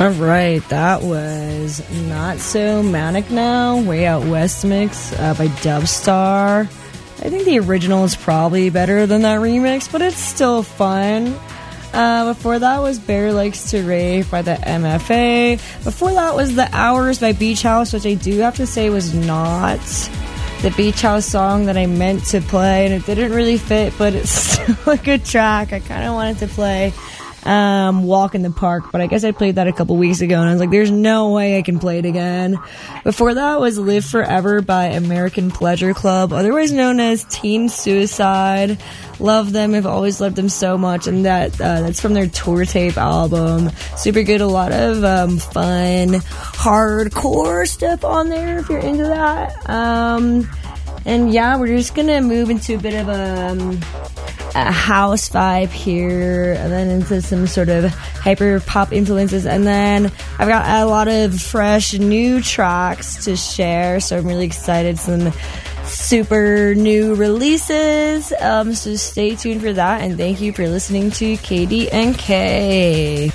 All right, that was Not So Manic Now, Way Out West mix by Dubstar. I think the original is probably better than that remix, but it's still fun. Before that was Bear Likes to Rave by the MFA. Before that was The Hours by Beach House, which I do have to say was not the Beach House song that I meant to play, and it didn't really fit, but it's still a good track. I kind of wanted to play Walk in the Park, but I guess I played that a couple weeks ago and I was like, there's no way I can play it again. Before that was Live Forever by American Pleasure Club, otherwise known as Teen Suicide. Love them, I've always loved them so much, and that's from their Tour Tape album. Super good, a lot of fun hardcore stuff on there if you're into that. And yeah, we're just gonna move into a bit of a house vibe here, and then into some sort of hyper pop influences, and then I've got a lot of fresh new tracks to share, so I'm really excited. Some super new releases, so stay tuned for that, and thank you for listening to KDNK.